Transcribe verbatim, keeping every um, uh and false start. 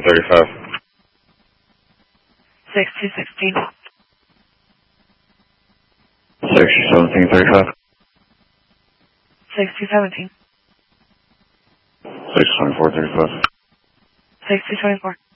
seventeen thirty-five. six two sixteen. six two seventeen thirty-five. six two seventeen. six twenty-four thirty-five. six two twenty-four.